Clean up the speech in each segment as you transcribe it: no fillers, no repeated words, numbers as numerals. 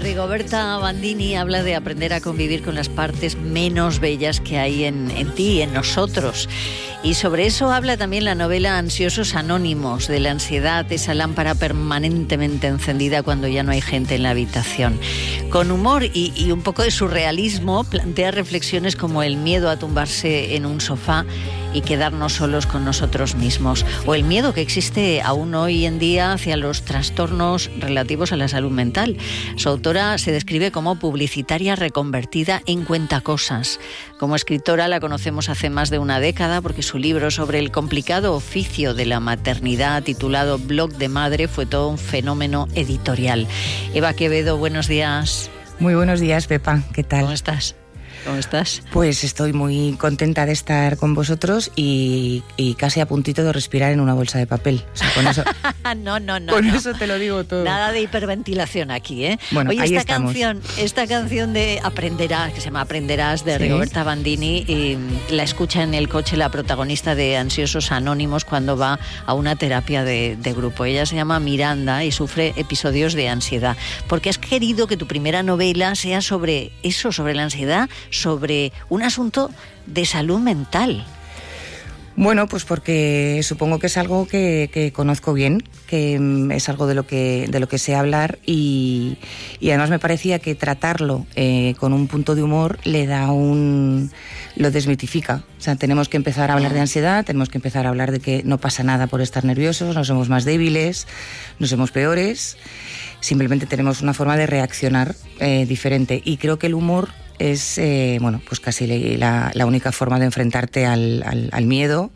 Rigoberta Bandini habla de aprender a convivir con las partes menos bellas que hay en ti, en nosotros. Y sobre eso habla también la novela Ansiosos Anónimos, de la ansiedad, esa lámpara permanentemente encendida cuando ya no hay gente en la habitación. Con humor y un poco de surrealismo, plantea reflexiones como el miedo a tumbarse en un sofá y quedarnos solos con nosotros mismos, o el miedo que existe aún hoy en día hacia los trastornos relativos a la salud mental. Su autora se describe como publicitaria reconvertida en cuentacosas. Como escritora la conocemos hace más de una década porque su libro sobre el complicado oficio de la maternidad, titulado Blog de Madre, fue todo un fenómeno editorial. Eva Quevedo, buenos días. Muy buenos días, Pepa. ¿Qué tal? ¿Cómo estás? ¿Cómo estás? Pues estoy muy contenta de estar con vosotros y casi a puntito de respirar en una bolsa de papel. O sea, con eso, con eso te lo digo todo. Nada de hiperventilación aquí, ¿eh? Bueno, oye, ahí esta canción de Aprenderás, que se llama Aprenderás, de Rigoberta Bandini, la escucha en el coche la protagonista de Ansiosos Anónimos cuando va a una terapia de grupo. Ella se llama Miranda y sufre episodios de ansiedad. Porque has querido que tu primera novela sea sobre eso, sobre la ansiedad, sobre un asunto de salud mental. Bueno, pues porque supongo que es algo que conozco bien, que es algo de lo que sé hablar y además me parecía que tratarlo con un punto de humor lo desmitifica. O sea, tenemos que empezar a hablar de ansiedad, tenemos que empezar a hablar de que no pasa nada por estar nerviosos, no somos más débiles, no somos peores, simplemente tenemos una forma de reaccionar diferente, y creo que el humor es pues casi la única forma de enfrentarte al miedo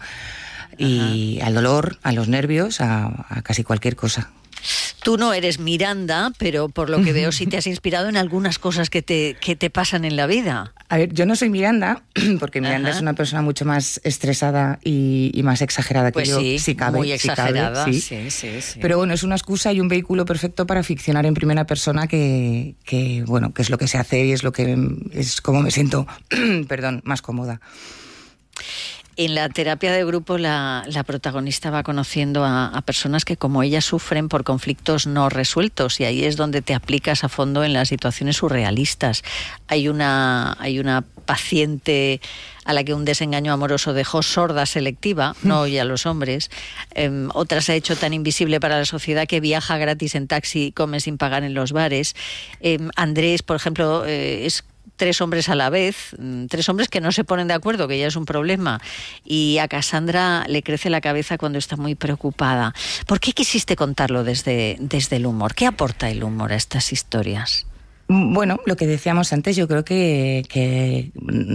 y al dolor, a los nervios, a casi cualquier cosa. Tú no eres Miranda, pero por lo que veo sí te has inspirado en algunas cosas que te pasan en la vida. A ver, yo no soy Miranda, porque Miranda es una persona mucho más estresada y más exagerada que yo, si cabe. Muy exagerada, sí. Sí. Pero bueno, es una excusa y un vehículo perfecto para ficcionar en primera persona que es lo que sé hacer y es como me siento, más cómoda. En la terapia de grupo la protagonista va conociendo a personas que como ella sufren por conflictos no resueltos, y ahí es donde te aplicas a fondo en las situaciones surrealistas. Hay una paciente a la que un desengaño amoroso dejó sorda selectiva, no oye a los hombres. Otra se ha hecho tan invisible para la sociedad que viaja gratis en taxi y come sin pagar en los bares. Andrés, por ejemplo, es 3 hombres a la vez, 3 hombres que no se ponen de acuerdo, que ya es un problema. Y a Cassandra le crece la cabeza cuando está muy preocupada. ¿Por qué quisiste contarlo desde el humor? ¿Qué aporta el humor a estas historias? Bueno, lo que decíamos antes, yo creo que